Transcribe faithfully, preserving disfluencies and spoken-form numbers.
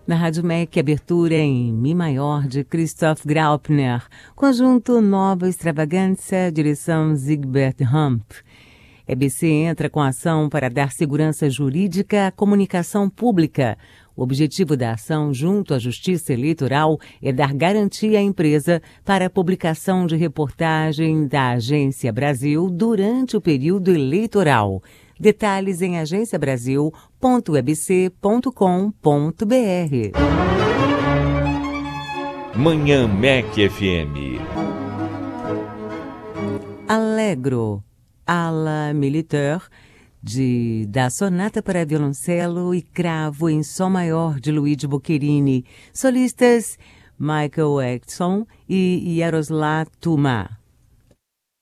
Na Rádio M E C, abertura em Mi maior de Christoph Graupner, conjunto Nova Extravagância, direção Zigbert Hump. E B C entra com ação para dar segurança jurídica à comunicação pública. O objetivo da ação junto à Justiça Eleitoral é dar garantia à empresa para a publicação de reportagem da Agência Brasil durante o período eleitoral. Detalhes em agência brasil ponto e b c ponto com ponto b r. Manhã M E C F M. Allegro, Ala Militaire, de, da Sonata para Violoncelo e Cravo em Sol Maior, de Luigi Boccherini. Solistas Michael Exxon e Yaroslav Tuma.